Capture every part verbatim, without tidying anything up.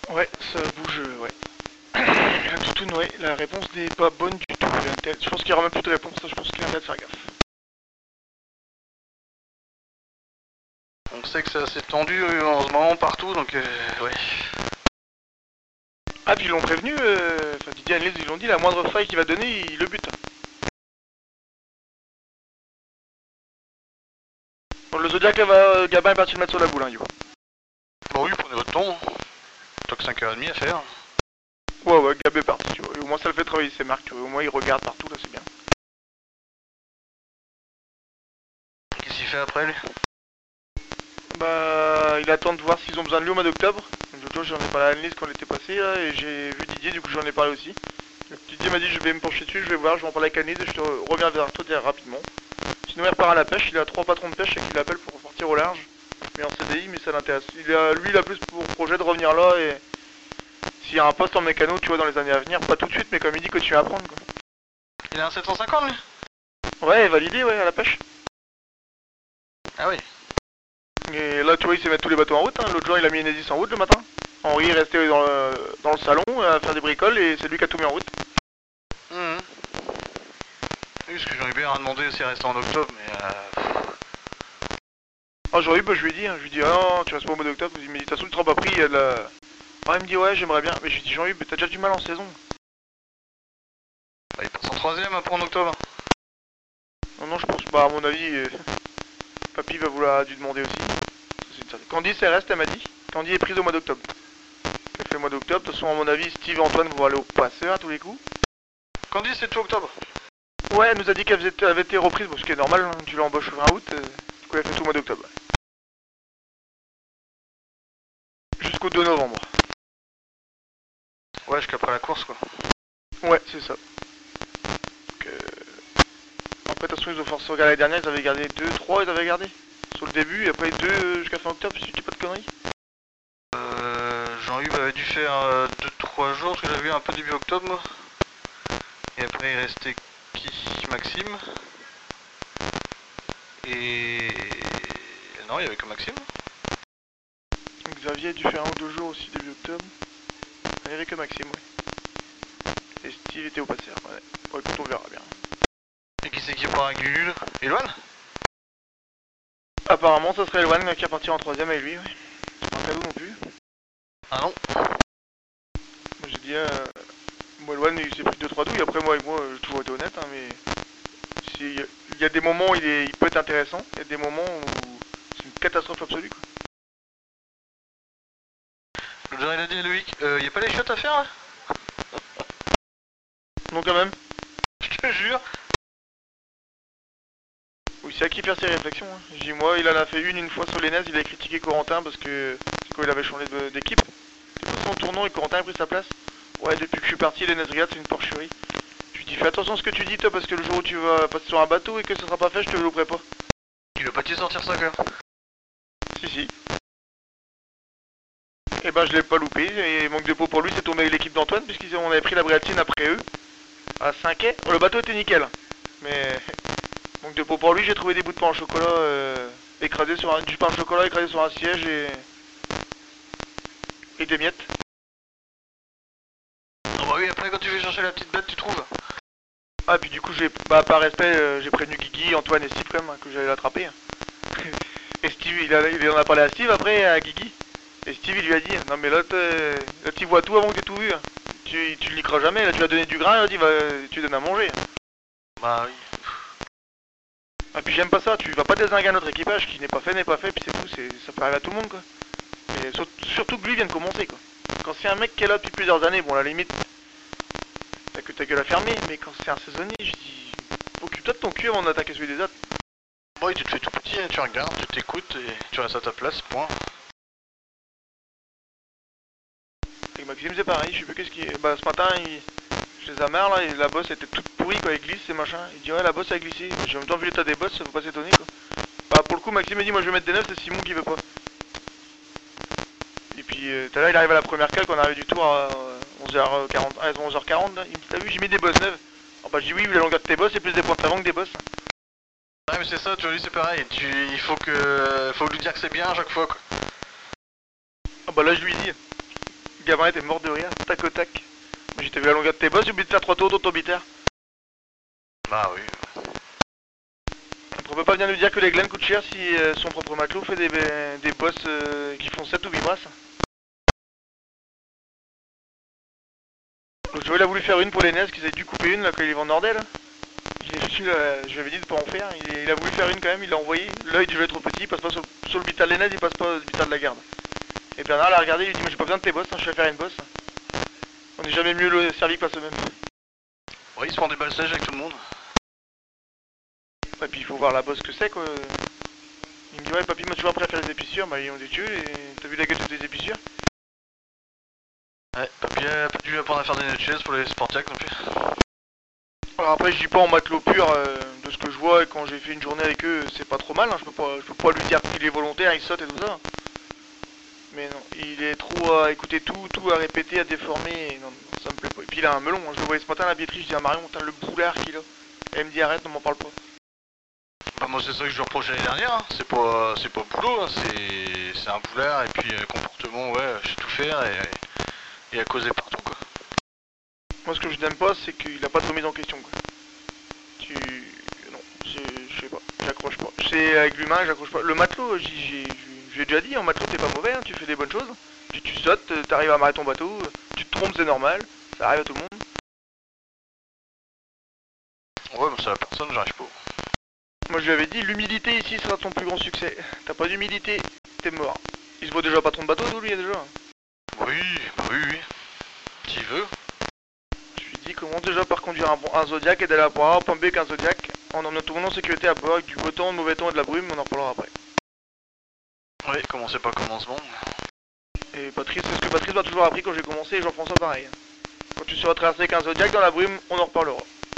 Ouais, ça bouge, euh, ouais. La toutoune, ouais, la réponse n'est pas bonne du tout. Je pense qu'il y aura même plus de réponse, je pense qu'il y a de faire gaffe. On sait que c'est assez tendu euh, en ce moment partout, donc euh, ouais. Ah, puis ils l'ont prévenu, euh... enfin Didier et Annelise, ils l'ont dit, la moindre faille qu'il va donner, il le bute. Bon, le Zodiac, là, va... Gabin est parti le mettre sur la boule, hein, yo. Bon oui, prenez votre temps. T'as que cinq heures trente à faire. Ouais, ouais, Gab est parti, tu vois. Et au moins ça le fait travailler ses marques, tu vois. Au moins il regarde partout, là, c'est bien. Qu'est-ce qu'il fait après lui? Bah, il attend de voir s'ils ont besoin de lui au mois d'octobre. L'autre jour, j'en ai parlé à Annelise quand on était passé, là, et j'ai vu Didier, du coup j'en ai parlé aussi. Didier m'a dit je vais me pencher dessus, je vais voir, je vais en parler avec Annelise et je te reviens vers toi rapidement. Sinon il repart à la pêche, il a trois patrons de pêche et qu'il appelle pour partir au large. Mais en C D I, mais ça l'intéresse. Il a, lui il a plus pour projet de revenir là et s'il y a un poste en mécano, tu vois, dans les années à venir, pas tout de suite, mais comme il dit, continuer à apprendre quoi. Il a un sept cent cinquante lui? Ouais, validé, ouais, à la pêche. Ah oui. Et là tu vois il sait mettre tous les bateaux en route, hein. L'autre jour il a mis Enedis en route le matin. Henri est resté dans le, dans le salon à faire des bricoles et c'est lui qui a tout mis en route. Mmh. Oui, parce que j'aurais bien demandé s'il restait en octobre, mais euh... Ah j'aurais eu, bah, je lui ai dit, hein. Je lui ai dit ah non, tu restes pas au mois d'octobre, il m'a dit de toute façon tu te rends pas pris, il y a de la... Ah il me dit ouais j'aimerais bien, mais je lui ai dit Jean-Hugues, t'as déjà du mal en saison. Bah, il passe en troisième après en octobre. Non non je pense, bah à mon avis, euh... Papy va vouloir dû demander aussi. Candice elle reste, elle m'a dit. Candy est prise au mois d'octobre. Elle fait le mois d'octobre, de toute façon à mon avis Steve et Antoine vont aller au passeur à tous les coups. Candice c'est tout octobre. Ouais, elle nous a dit qu'elle avait été reprise, bon, ce qui est normal, hein. Tu l'embauches au vingt août, euh... du coup elle fait tout au mois d'octobre. Jusqu'au deux novembre. Ouais, jusqu'après la course quoi. Ouais, c'est ça. Donc, euh... Après, de toute façon, ils ont forcé regarder l'année dernière, ils avaient gardé deux, trois, ils avaient gardé. Sur le début, et après deux jusqu'à fin octobre, si je dis pas de conneries. Euh, Jean-Hugues avait dû faire euh, deux trois jours, parce que j'avais vu un peu début octobre moi. Et après il restait qui? Maxime. Et... Non, il y avait que Maxime. Donc, Xavier a dû faire un ou deux jours aussi début octobre. Il n'y avait que Maxime, ouais. Et Steve était au passeur, ouais. Bon, écoute, on verra bien. Et qui c'est qui part avec Lulu? Eloane? Apparemment, ça serait Eloane qui est parti en troisième avec lui, ouais. C'est pas un cadeau non plus. Ah non. Moi, j'ai dit, euh... moi, Eloane, il s'est pris deux trois douilles. Après, moi, et moi, j'ai toujours été honnête, hein, mais... Il y, y a des moments où il, est... il peut être intéressant, il y a des moments où c'est une catastrophe absolue, quoi. Le jour il a dit à Loïc, euh, y a pas les shots à faire là? Non, quand même. Je te jure. Oui, c'est à qui faire ses réflexions. Hein. Je dis, moi, il en a fait une une fois sur les N E S, il a critiqué Corentin parce que c'est quand il avait changé d'équipe. Son tournant et Corentin a pris sa place. Ouais, depuis que je suis parti, les N E S Regatta, c'est une porcherie. Je lui dis, fais attention à ce que tu dis, toi, parce que le jour où tu vas passer sur un bateau et que ce sera pas fait, je te le louperai pas. Il veut pas te sortir ça quand même. Si, si. Et ben, je l'ai pas loupé, et manque de peau pour lui, c'est tombé avec l'équipe d'Antoine, puisqu'on avait pris la Briatine après eux, à cinq quais. Oh, le bateau était nickel, mais... Manque de peau pour lui, j'ai trouvé des bouts de pain au chocolat euh, écrasés sur un... du pain au chocolat écrasé sur un siège et... et des miettes. Oh bah oui, après quand tu vas chercher la petite bête, tu trouves. Ah, puis du coup, j'ai, bah, par respect, euh, j'ai prévenu Guigui, Antoine et Steve quand même, hein, que j'allais l'attraper. Hein. Et Steve, il, a, il en a parlé à Steve après, à Guigui. Et Steve, il lui a dit, non mais là, là tu vois tout avant que t'aies tout vu. Hein. Tu, tu le crois jamais, là tu lui as donné du grain, là, tu, vas, tu donnes à manger. Hein. Bah oui. Ah, puis j'aime pas ça, tu vas pas désinguer un autre équipage, qui n'est pas fait, n'est pas fait, puis c'est tout, ça peut arriver à tout le monde, quoi. Et sur, surtout que lui vient de commencer, quoi. Quand c'est un mec qui est là depuis plusieurs années, bon, à la limite, t'as que ta gueule à fermer, mais quand c'est un saisonnier, je dis, occupe-toi de ton cul avant d'attaquer celui des autres. Bon, oui, tu te fais tout petit, hein, tu regardes, tu t'écoutes et tu restes à ta place, point. Avec Maxime c'est pareil, je sais plus qu'est-ce qui est. Bah ce matin il... je les amarre là et la bosse était toute pourrie quoi, elle glisse et machin. Il dit ouais la bosse a glissé. J'ai en même temps vu l'état des bosses, ça faut pas s'étonner quoi. Bah pour le coup Maxime me dit moi je vais mettre des neufs, c'est Simon qui veut pas. Et puis euh, tout à l'heure il arrive à la première cale quand on arrive du tour à onze heures quarante, ah, onze heures quarante là. Il me dit t'as vu j'ai mis des bosses neuves. Alors bah je dis oui la longueur de tes bosses c'est plus des points avant que des bosses. Ouais mais c'est ça, tu vois lui c'est pareil, tu... il faut que... faut lui dire que c'est bien à chaque fois quoi. Ah bah là je lui dis. Le gamin était mort de rire, tac au tac. J'ai t'ai vu la longueur de tes bosses, j'ai oublié de faire trois tours dans ton bitère. Bah oui. On peut pas venir nous dire que les Glen coûtent cher si euh, son propre matelot fait des, des boss euh, qui font sept ou huit brasses. Le Joe il a voulu faire une pour les N E S, qu'ils avaient dû couper une là quand il est en Nordel. Je lui avais dit de pas en faire, il, il a voulu faire une quand même, il l'a envoyé. L'œil du jeu est trop petit, il passe pas sur, sur le bital des N E S, il passe pas sur le bital de la garde. Et Bernard l'a regardé, il lui dit mais j'ai pas besoin de tes boss, hein, je vais faire une boss. On est jamais mieux le servi que pas eux-mêmes. Ouais, ils se font des balles sèches avec tout le monde. Et puis il faut voir la boss que c'est quoi. Il me dit ouais papy m'a toujours appris à faire des épicures, bah ils ont des tués et t'as vu la gueule des épicures? Ouais, papy a pas dû apprendre à faire des nutchaises pour les sportiacs non plus. Alors après je dis pas en matelot pur, euh, de ce que je vois et quand j'ai fait une journée avec eux c'est pas trop mal, hein. je, peux pas, je peux pas lui dire qu'il est volontaire, il saute et tout ça. Mais non, il est trop à écouter tout, tout à répéter, à déformer, et non, non, ça me plaît pas. Et puis il a un melon, hein. Je le voyais ce matin à la billetterie, je dis à Marion, putain le boulard qu'il a. Elle me dit arrête, ne m'en parle pas. Bah moi c'est ça que je lui reproche l'année dernière, hein. c'est pas c'est pas boulot, hein. c'est un boulard et puis euh, comportement, ouais, je sais tout faire et, et à causer partout quoi. Moi ce que je n'aime pas c'est qu'il a pas de remise en question quoi. Tu... non, je sais pas, j'accroche pas. C'est avec l'humain, j'accroche pas. Le matelot, j'ai déjà dit, en matelot t'es pas mauvais, hein. Tu fais des bonnes choses. Tu, tu sautes, t'arrives à amarrer ton bateau, tu te trompes c'est normal, ça arrive à tout le monde. Ouais mais ça la personne j'arrive pas. Moi je lui avais dit, l'humilité ici sera ton plus grand succès. T'as pas d'humilité, t'es mort. Il se voit déjà patron de bateau, d'où lui déjà. Oui, bah oui, oui. S'il veut. Je lui dis, commence déjà par conduire un, un Zodiac et d'aller à point A, point B qu'un Zodiac, en emmenant tout le monde en sécurité à bord avec du beau temps, du mauvais temps et de la brume, on en reparlera après. Oui, commencez par le commencement. Et Patrice, c'est ce que Patrice m'a toujours appris quand j'ai commencé et Jean-François pareil. Quand tu seras traversé avec un Zodiac dans la brume, on en reparlera.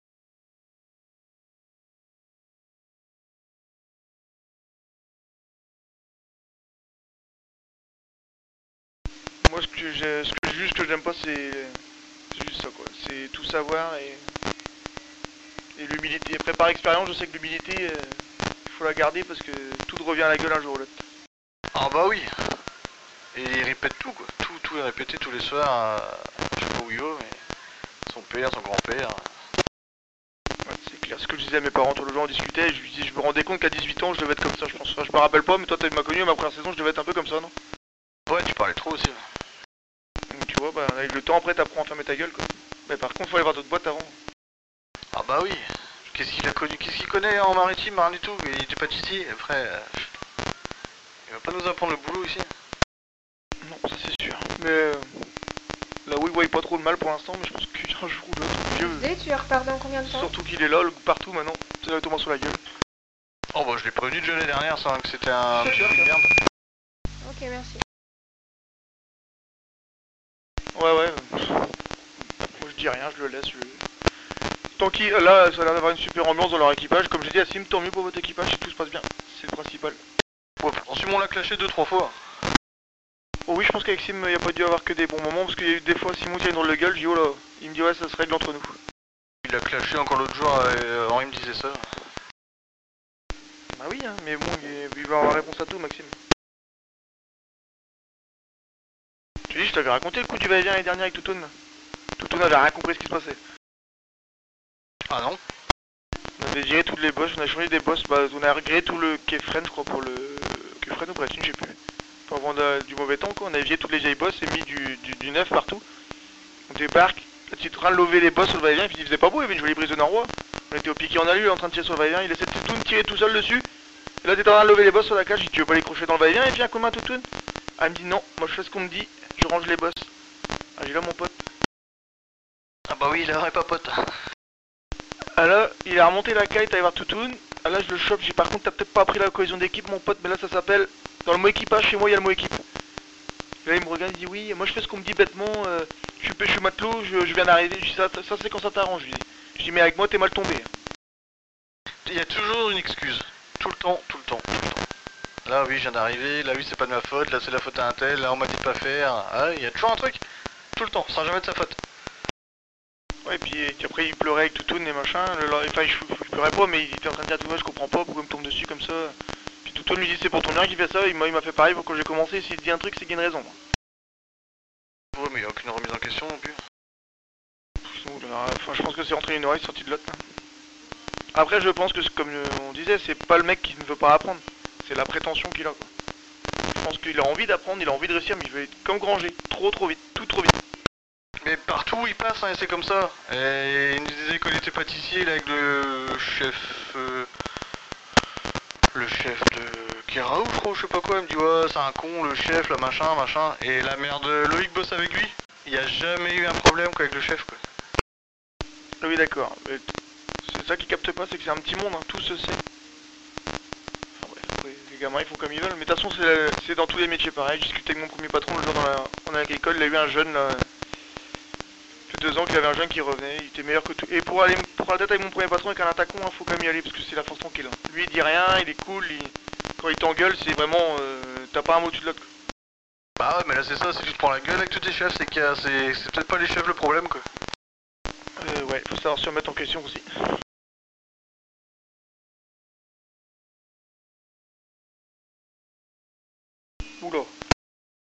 Moi ce que j'ai, ce que juste que j'aime pas c'est, c'est juste ça quoi, c'est tout savoir et, et l'humilité. Après par expérience je sais que l'humilité, il euh, faut la garder parce que tout revient à la gueule un jour ou l'autre. Ah bah oui. Et il répète tout quoi, tout, tout est répété tous les soirs, euh, je sais pas où il va mais son père, son grand-père. Ouais, c'est clair, ce que je disais à mes parents, tout le jour on discutait et je, je me rendais compte qu'à dix-huit ans je devais être comme ça je pense. Enfin, je me rappelle pas mais toi tu m'as connu à ma première saison je devais être un peu comme ça non? Ouais tu parlais trop aussi. Donc tu vois, bah avec le temps après t'apprends à fermer ta gueule quoi. Mais par contre faut aller voir d'autres boîtes avant. Ah bah oui, qu'est-ce qu'il a connu, qu'est-ce qu'il connaît en maritime, rien du tout, il était pâtissier, après, euh, il va pas nous apprendre le boulot ici. Non, ça c'est sûr. Mais euh, là oui, il voit pas trop le mal pour l'instant, mais je pense qu'un jour ou l'autre, vieux. Tu repars dans combien de temps? Surtout qu'il est là, le partout maintenant, ça va tomber sur la gueule. Oh bah je l'ai prévenu de l'année dernière, ça, que c'était un C'est truc sûr, de merde. Ok, merci. Ouais, ouais. Moi je dis rien, je le laisse. Je... Tant qu'il. Là, ça a l'air d'avoir une super ambiance dans leur équipage. Comme j'ai dit à Sim, tant mieux pour votre équipage si tout se passe bien. C'est le principal. Ouais, attention, on l'a clashé deux trois fois. Oh oui, je pense qu'avec Sim, il n'y a pas dû avoir que des bons moments parce qu'il y a eu des fois Simon qui a une drôle de gueule. Je dis oh là, il me dit ouais, ça se règle entre nous. Il a clashé encore l'autre jour, euh, Henri me disait ça. Bah oui, hein, mais bon, il, il va avoir réponse à tout, Maxime. Tu dis, je t'avais raconté le coup du va-et-vient l'année dernière avec Toutoun. Toutoun avait rien compris ce qui se passait. Ah non? On avait viré toutes les bosses, on a changé des bosses, bah on a regré tout le Kefren je crois pour le... Kefren ou Brestine, je sais plus. Pour vendre du mauvais temps quoi, on a viré toutes les vieilles bosses et mis du, du, du neuf partout. On débarque, là tu es en train de lever les bosses sur le va-et-vient et puis il faisait pas beau, il y avait une jolie brise de Norrois. On était au piqué en alu en train de tirer sur le va-et-vient, il essaie de Toutoun tirer tout seul dessus. Et là t'es en train de lever les bosses sur la cage, je dis tu veux pas les crocher dans le va-et-vient et puis un commun Toutoun? Ah elle me dit non, moi je fais ce qu'on me dit, je range les bosses. Ah j'ai là mon pote. Ah bah oui, il aurait pas pote. Ah là, il a remonté la kite, allé voir Toutoun. Ah là je le chope, j'ai par contre t'as peut-être pas appris la cohésion d'équipe mon pote, mais là ça s'appelle, dans le mot équipage chez moi il y a le mot équipe. Et là il me regarde, il dit oui, moi je fais ce qu'on me dit bêtement, euh, je suis pêche matelot, je, je viens d'arriver, je dis ça, ça c'est quand ça t'arrange, je dis. Je dis mais avec moi t'es mal tombé. Il y a toujours une excuse, tout le temps, tout le temps, tout le temps. Là oui je viens d'arriver, là oui c'est pas de ma faute, là c'est la faute à un tel, là on m'a dit de pas faire, ah il y a toujours un truc, tout le temps, sans jamais de sa faute. Ouais, et puis, et puis après il pleurait avec Toutoun et machin, le, enfin il, il pleurait pas mais il était en train de dire tout je comprends pas pourquoi il me tombe dessus comme ça. Puis Toutoun lui dit c'est pour ton bien qu'il fait ça, et moi il m'a fait pareil pour quand j'ai commencé, s'il dit un truc c'est qu'il y a une raison. Ouais Ouais, mais il n'y a aucune remise en question non plus. Oula, enfin, je pense que c'est entre une oreille sortie de l'autre. Après, je pense que, comme on disait, c'est pas le mec qui ne veut pas apprendre. C'est la prétention qu'il a, quoi. Je pense qu'il a envie d'apprendre, il a envie de réussir, mais il veut être comme Granger. Trop, trop vite. Tout trop vite. Mais partout où il passe, hein, c'est comme ça. Et il nous disait qu'il était pâtissier là, avec le chef... Euh, le chef de Keraou, je crois, je sais pas quoi. Il me dit, ouais, c'est un con, le chef, là, machin, machin. Et la mère de Loïc bosse avec lui. Il n'y a jamais eu un problème quoi, avec le chef, quoi. Ah oui, d'accord. C'est ça qu'il capte pas, c'est que c'est un petit monde, hein. Tout se sait. Enfin bref, après, les gamins ils font comme ils veulent. Mais de toute façon, c'est dans tous les métiers pareil. J'ai discuté avec mon premier patron le jour dans la, en agricole, il a eu un jeune là. Ça fait deux ans qu'il avait un jeune qui revenait, il était meilleur que tout. Et pour aller pour la tête avec mon premier patron avec un attaquant, il faut quand même y aller parce que c'est la force tranquille. Lui il dit rien, il est cool, il... quand il t'engueule, c'est vraiment. Euh, T'as pas un mot au-dessus de l'autre. Bah ouais, mais là c'est ça, si tu te prends la gueule avec tous tes chefs, c'est que c'est peut-être pas les chefs le problème quoi. Euh, ouais, faut savoir se remettre en question aussi. Oula.